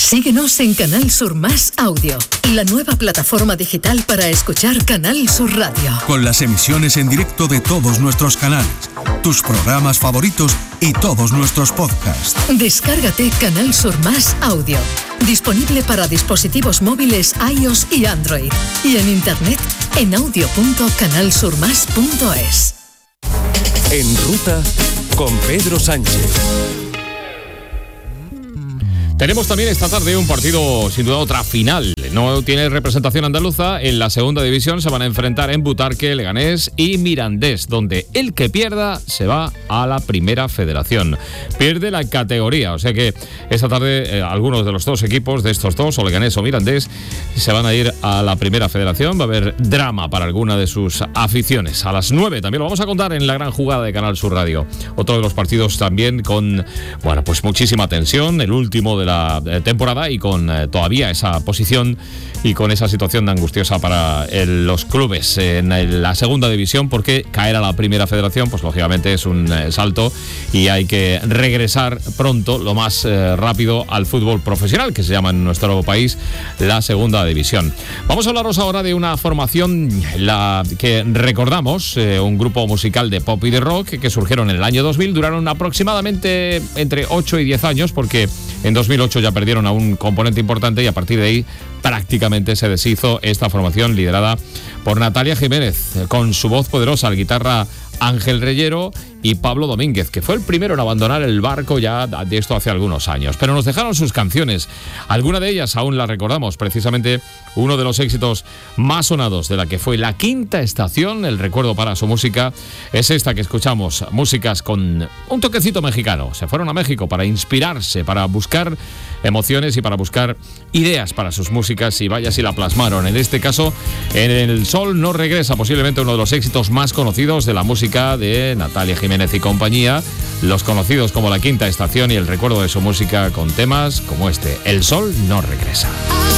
Síguenos en Canal Sur Más Audio, la nueva plataforma digital para escuchar Canal Sur Radio. Con las emisiones en directo de todos nuestros canales, tus programas favoritos y todos nuestros podcasts. Descárgate Canal Sur Más Audio, disponible para dispositivos móviles iOS y Android, y en internet en audio.canalsurmas.es. En ruta con Pedro Sánchez. Tenemos también esta tarde un partido, sin duda, otra final. No tiene representación andaluza. En la segunda división se van a enfrentar en Butarque, Leganés y Mirandés, donde el que pierda se va a la Primera Federación. Pierde la categoría, o sea que esta tarde algunos de los dos equipos, de estos dos, o Leganés o Mirandés, se van a ir a la Primera Federación. Va a haber drama para alguna de sus aficiones. A las 9 también lo vamos a contar en la gran jugada de Canal Sur Radio. Otro de los partidos también con, bueno, pues muchísima tensión, el último de la temporada y con todavía esa posición y con esa situación angustiosa para los clubes en la segunda división, porque caer a la Primera Federación pues lógicamente es un salto y hay que regresar pronto, lo más rápido, al fútbol profesional, que se llama en nuestro país la segunda división. Vamos a hablaros ahora de una formación la que recordamos, un grupo musical de pop y de rock que surgieron en el año 2000, duraron aproximadamente entre 8 y 10 años, porque en 2008 ya perdieron a un componente importante y a partir de ahí prácticamente se deshizo esta formación liderada por Natalia Jiménez, con su voz poderosa, la guitarra Ángel Reyero y Pablo Domínguez, que fue el primero en abandonar el barco ya de esto hace algunos años. Pero nos dejaron sus canciones, alguna de ellas aún la recordamos, precisamente uno de los éxitos más sonados de la que fue La Quinta Estación. El recuerdo para su música es esta que escuchamos, músicas con un toquecito mexicano. Se fueron a México para inspirarse, para buscar emociones y para buscar ideas para sus músicas, y vaya si la plasmaron. En este caso, En el Sol no regresa, posiblemente uno de los éxitos más conocidos de la música de Natalia Jiménez y compañía, los conocidos como La Quinta Estación, y el recuerdo de su música con temas como este, El Sol no regresa.